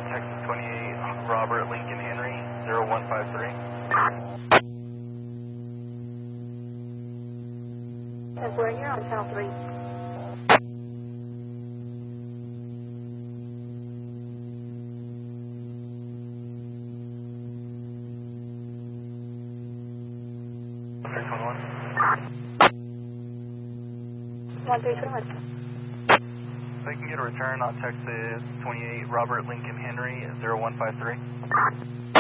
Texas 28, Robert Lincoln Henry, 0153. And where you're on channel 3. Clear 21. 1321. So you can get a return on Texas 28, Robert Lincoln Henry, 0153.